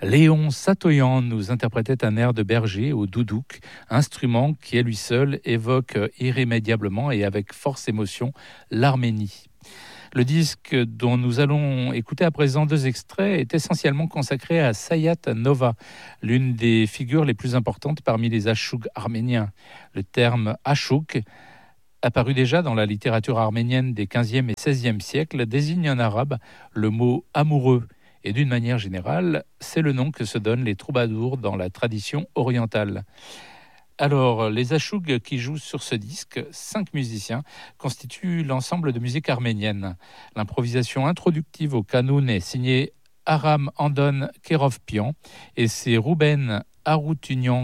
Léon Satoyan nous interprétait un air de berger au doudouk, instrument qui à lui seul évoque irrémédiablement et avec force émotion l'Arménie. Le disque dont nous allons écouter à présent 2 extraits est essentiellement consacré à Sayat Nova, l'une des figures les plus importantes parmi les achougs arméniens. Le terme achoug, apparu déjà dans la littérature arménienne des 15e et 16e siècles, désigne en arabe le mot amoureux. Et d'une manière générale, c'est le nom que se donnent les troubadours dans la tradition orientale. Alors, les achougs qui jouent sur ce disque, 5 musiciens, constituent l'ensemble de musique arménienne. L'improvisation introductive au kanoun est signée Aram Andon Kerovpian et c'est Rouben Aroutunian